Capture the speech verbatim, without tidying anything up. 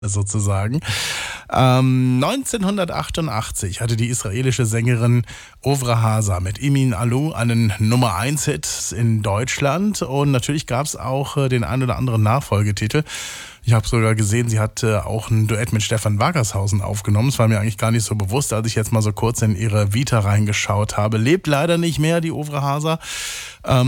sozusagen. Ähm, neunzehnhundertachtundachtzig hatte die israelische Sängerin Ofra Hasa mit Imin Alu einen Nummer eins Hit in Deutschland und natürlich gab es auch äh, den ein oder anderen Nachfolgetitel. Ich habe sogar gesehen, sie hat äh, auch ein Duett mit Stefan Wagershausen aufgenommen. Das war mir eigentlich gar nicht so bewusst, als ich jetzt mal so kurz in ihre Vita reingeschaut habe. Lebt leider nicht mehr, die Ofra Hasa. Ähm,